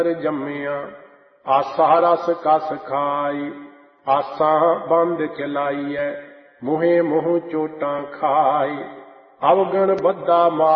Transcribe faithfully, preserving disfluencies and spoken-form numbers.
ਜੰਮਿਆ ਆਸਾ ਰਸ ਕਸ ਖਾਈ। ਆਸਾਂ ਬੰਦ ਖਿਲਾਈਐ ਮੂੰਹੇ ਮੂੰਹ ਚੋਟਾਂ ਖਾਈ। ਅਵਗਣ ਬੱਧਾ